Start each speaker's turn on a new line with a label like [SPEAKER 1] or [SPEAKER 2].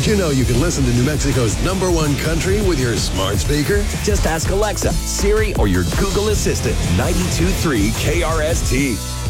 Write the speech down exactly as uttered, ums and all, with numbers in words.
[SPEAKER 1] you know you can listen to New Mexico's number one country with your smart speaker?
[SPEAKER 2] Just ask Alexa, Siri, or your Google Assistant. ninety-two point three K R S T.